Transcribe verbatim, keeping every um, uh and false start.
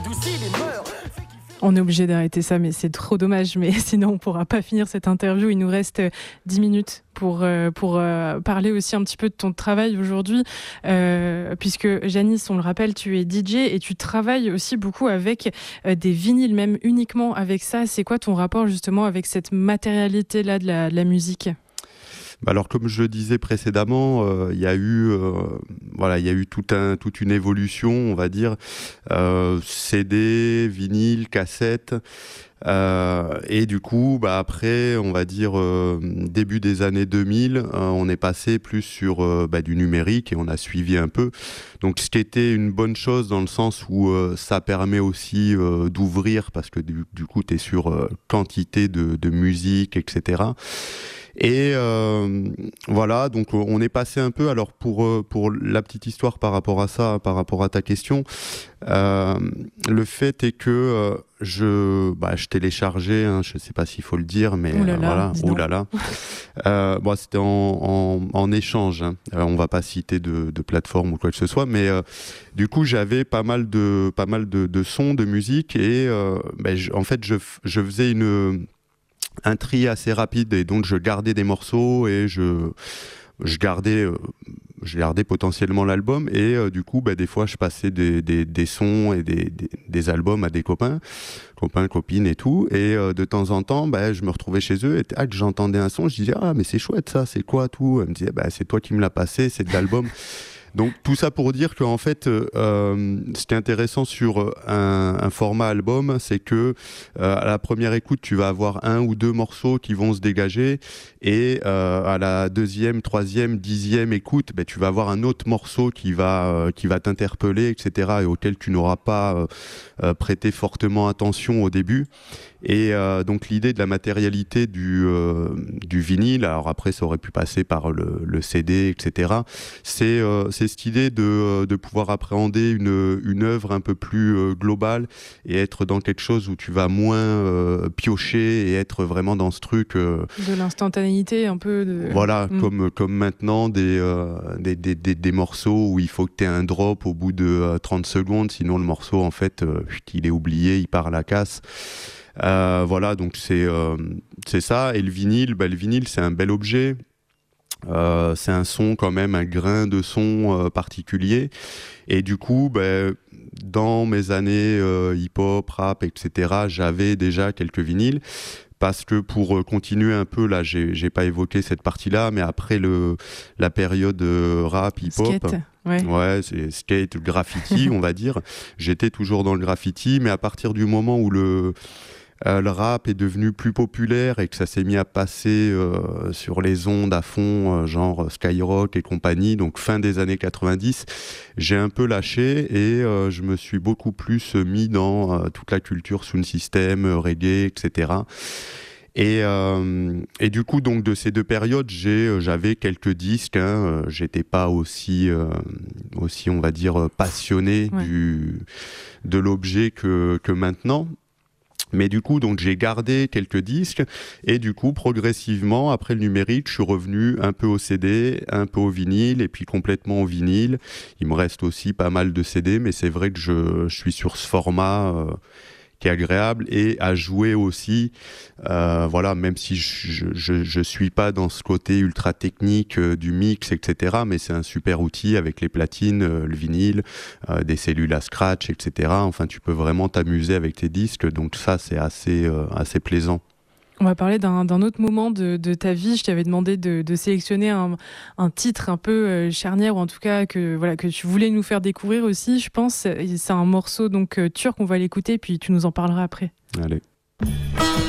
adoucit les mœurs. On est obligé d'arrêter ça, mais c'est trop dommage. Mais sinon, on ne pourra pas finir cette interview. Il nous reste dix minutes pour, euh, pour euh, parler aussi un petit peu de ton travail aujourd'hui. Euh, puisque, Janice, on le rappelle, tu es D J et tu travailles aussi beaucoup avec euh, des vinyles, même uniquement avec ça. C'est quoi ton rapport justement avec cette matérialité-là de la, de la musique ? Alors, comme je le disais précédemment, euh, il y a eu, euh, voilà, il y a eu tout un, toute une évolution, on va dire, euh, C D, vinyle, cassette, euh, et du coup, bah après, on va dire euh, début des années deux mille, euh, on est passé plus sur euh, bah, du numérique et on a suivi un peu. Donc, ce qui était une bonne chose dans le sens où euh, ça permet aussi euh, d'ouvrir parce que du, du coup, tu es sur euh, quantité de, de musique, et cetera. Et euh, voilà, donc on est passé un peu, alors pour, pour la petite histoire par rapport à ça, par rapport à ta question, euh, le fait est que euh, je, bah, je téléchargeais, hein, je ne sais pas s'il faut le dire, mais Ouh là euh, là, voilà, dis ouh donc. là là. Euh, bon, c'était en, en, en échange, hein. Euh, on ne va pas citer de, de plateforme ou quoi que ce soit, mais euh, du coup j'avais pas mal de, pas mal de, de sons, de musique, et euh, bah, je, en fait je, je faisais une... un tri assez rapide et donc je gardais des morceaux et je, je, gardais, euh, je gardais potentiellement l'album et euh, du coup bah, des fois je passais des, des, des sons et des, des, des albums à des copains, copains, copines et tout, et euh, de temps en temps bah, je me retrouvais chez eux et ah, que j'entendais un son, je disais ah mais c'est chouette ça, c'est quoi tout, elle me disait bah, c'est toi qui me l'as passé, c'est de l'album. Donc tout ça pour dire qu'en fait, euh, ce qui est intéressant sur un, un format album, c'est que euh, à la première écoute, tu vas avoir un ou deux morceaux qui vont se dégager, et euh, à la deuxième, troisième, dixième écoute, ben, tu vas avoir un autre morceau qui va euh, qui va t'interpeller, et cetera, et auquel tu n'auras pas euh, euh, prêté fortement attention au début. Et euh, donc l'idée de la matérialité du, euh, du vinyle, alors après ça aurait pu passer par le, le C D, et cetera. C'est, euh, c'est cette idée de, de pouvoir appréhender une, une œuvre un peu plus euh, globale et être dans quelque chose où tu vas moins euh, piocher et être vraiment dans ce truc... Euh, de l'instantanéité un peu. De... Voilà, Mm. comme, comme maintenant des, euh, des, des, des, des morceaux où il faut que tu aies un drop au bout de euh, trente secondes, sinon le morceau en fait euh, il est oublié, il part à la casse. Euh, voilà, donc c'est, euh, c'est ça. Et le vinyle, bah, le vinyle, c'est un bel objet. Euh, c'est un son quand même, un grain de son euh, particulier. Et du coup, bah, dans mes années euh, hip-hop, rap, et cetera, j'avais déjà quelques vinyles. Parce que pour continuer un peu, là, j'ai, j'ai pas évoqué cette partie-là, mais après le, la période euh, rap, hip-hop... Skate. Ouais. ouais, c'est skate, graffiti, on va dire. J'étais toujours dans le graffiti, mais à partir du moment où le... Euh, le rap est devenu plus populaire et que ça s'est mis à passer euh, sur les ondes à fond, euh, genre Skyrock et compagnie, donc fin des années quatre-vingt-dix, j'ai un peu lâché et euh, je me suis beaucoup plus mis dans euh, toute la culture sound system, reggae, et cetera. Et, euh, et du coup, donc de ces deux périodes, j'ai, j'avais quelques disques. Hein, j'étais pas aussi, euh, aussi, on va dire, passionné Ouais. du, de l'objet que, que maintenant. Mais du coup, donc j'ai gardé quelques disques et du coup, progressivement, après le numérique, je suis revenu un peu au C D, un peu au vinyle et puis complètement au vinyle. Il me reste aussi pas mal de C D, mais c'est vrai que je, je suis sur ce format euh, qui est agréable et à jouer aussi. Euh, voilà, même si je, je, je suis pas dans ce côté ultra technique euh, du mix, et cetera. Mais c'est un super outil avec les platines, euh, le vinyle, euh, des cellules à scratch, et cetera. Enfin, tu peux vraiment t'amuser avec tes disques. Donc ça, c'est assez, euh, assez plaisant. On va parler d'un, d'un autre moment de, de ta vie. Je t'avais demandé de, de sélectionner un, un titre un peu euh, charnière, ou en tout cas que, voilà, que tu voulais nous faire découvrir aussi, je pense. C'est un morceau donc, euh, turc, on va l'écouter, puis tu nous en parleras après. Allez.